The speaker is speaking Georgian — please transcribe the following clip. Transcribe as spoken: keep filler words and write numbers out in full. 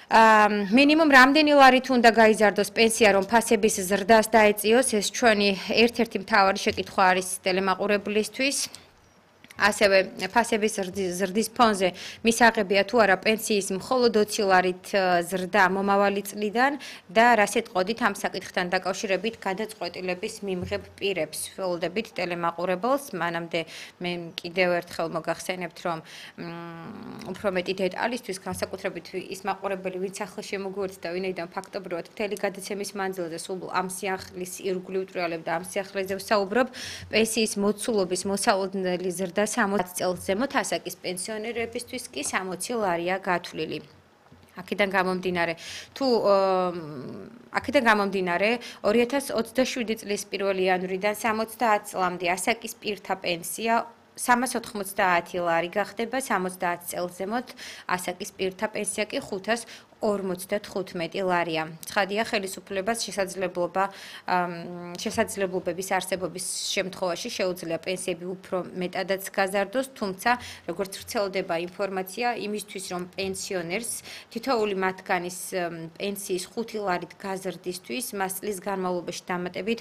მინიმუმ რამდენი ლარით უნდა გაიზარდოს პენსია, რომ ფასების ზრდას დაეწიოს, ეს ჩვენი ერთ-ერთი მთავარი შეკითხვა არის ტელემაყურებლისთვის. ასევე ფასების ზრდის ფონზე მისაღებია თუ არა პენსიის მხოლოდ ოცი ლარით ზრდა მომავალი წლიდან და რას ეტყოდით ამ საკითხთან დაკავშირებით გადაწყვეტილების მიმღებ პირებს. ველოდებით ტელემაყურებელს, მანამდე მე კიდევ ერთხელ მოგახსენებთ, რომ უფრო მეტი დეტალისთვის განსაკუთრებით ის მაყურებელი, ვინც ახლა შემოგვიერთდა და ვინაიდან ფაქტობრივად მთელი გადაცემის მანძილზე სულ ამ სიახლის ირგვლივ ვტრიალებ და ამ სიახლეზე ვსაუბრობ, პენსიის მოცულობის მოსალოდნელი ზრდა სამოცი წელს ზემოთ ასაკის პენსიონერებისთვის კი სამოცი ლარია გათვლილი. აქედან გამომდინარე, თუ აქედან გამომდინარე, ორი ათას ოცდაშვიდი წლის პირველი იანვრიდან სამოცდაათ წლამდე ასაკის პირთა პენსია სამას ოთხმოცდაათი ლარი გახდება, სამოცდაათ წელს ზემოთ ასაკის პირთა პენსია კი ხუთას ორმოცდათხუთმეტი ლარია. ცხადია, ხელისუფლებას შესაძლებლობა შესაძლებლობების არსებობის შემთხვევაში შეუძლია პენსიები უფრო მეტადაც გაზარდოს, თუმცა როგორც ვრცელდება ინფორმაცია იმისთვის, რომ პენსიონერს თითოეული მათგანის პენსიის ხუთი ლარით გაზრდისთვის მას წლის განმავლობაში დამატებით